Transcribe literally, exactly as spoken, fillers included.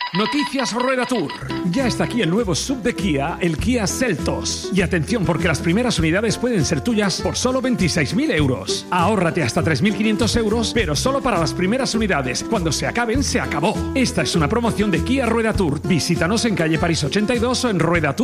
Noticias Rueda Tour. Ya está aquí el nuevo sub de Kia, el Kia Seltos. Y atención, porque las primeras unidades pueden ser tuyas por solo veintiséis mil euros. Ahórrate hasta tres mil quinientos euros, pero solo para las primeras unidades. Cuando se acaben, se acabó. Esta es una promoción de Kia Rueda Tour. Visítanos en calle París ochenta y dos o en rueda tour.